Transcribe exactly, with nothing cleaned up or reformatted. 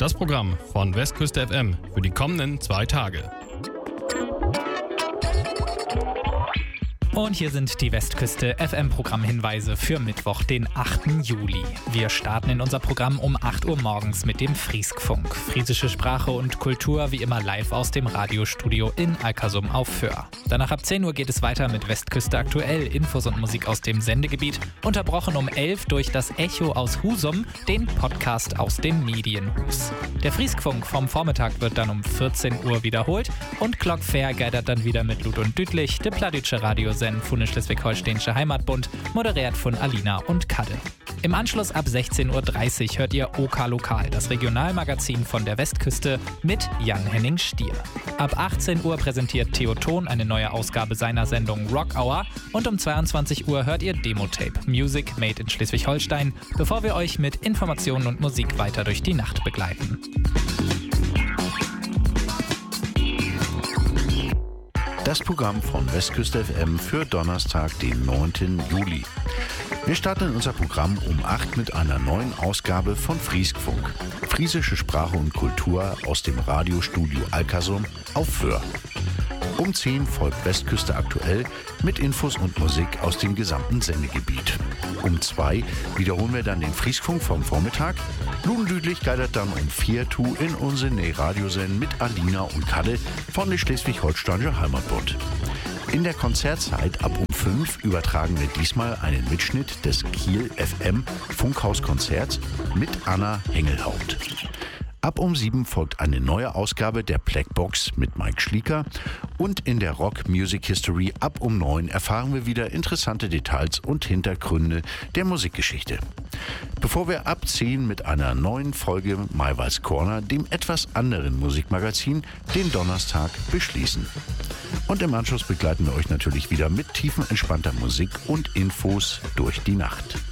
Das Programm von Westküste F M für die kommenden zwei Tage. Und hier sind die Westküste F M-Programmhinweise für Mittwoch, den achten Juli. Wir starten in unser Programm um acht Uhr morgens mit dem Frieskfunk. Friesische Sprache und Kultur wie immer live aus dem Radiostudio in Alkersum auf Föhr. Danach ab zehn Uhr geht es weiter mit Westküste aktuell, Infos und Musik aus dem Sendegebiet. Unterbrochen um elf durch das Echo aus Husum, den Podcast aus dem Medienhus. Der Frieskfunk vom Vormittag wird dann um vierzehn Uhr wiederholt und Glockfair geidert dann wieder mit Lud und Düdlich, der Pladütsche Radiosender von der Schleswig-Holsteinische Heimatbund, moderiert von Alina und Kadde. Im Anschluss ab sechzehn Uhr dreißig hört ihr OK Lokal, das Regionalmagazin von der Westküste mit Jan-Henning Stier. Ab achtzehn Uhr präsentiert Theo Thon eine neue Ausgabe seiner Sendung Rock Hour und um zweiundzwanzig Uhr hört ihr Demo-Tape Music Made in Schleswig-Holstein, bevor wir euch mit Informationen und Musik weiter durch die Nacht begleiten. Das Programm von Westküste F M für Donnerstag, den neunten Juli. Wir starten in unser Programm um acht mit einer neuen Ausgabe von Frieskfunk. Friesische Sprache und Kultur aus dem Radiostudio Alkersum auf Föhr. Um zehn folgt Westküste aktuell mit Infos und Musik aus dem gesamten Sendegebiet. Um zwei wiederholen wir dann den Frieskfunk vom Vormittag. Ludendüdlich geidert dann um vier tu in unsere Radiosendung mit Alina und Kadde von der Schleswig-Holsteinische Heimatbund. In der Konzertzeit ab um fünf übertragen wir diesmal einen Mitschnitt des Kiel F M Funkhauskonzerts mit Anna Hengelhaupt. Ab um sieben folgt eine neue Ausgabe der Blackbox mit Mike Schlieker und in der Rock Music History ab um neun erfahren wir wieder interessante Details und Hintergründe der Musikgeschichte. Bevor wir ab zehn mit einer neuen Folge Maywalds Corner, dem etwas anderen Musikmagazin, den Donnerstag beschließen. Und im Anschluss begleiten wir euch natürlich wieder mit tiefenentspannter Musik und Infos durch die Nacht.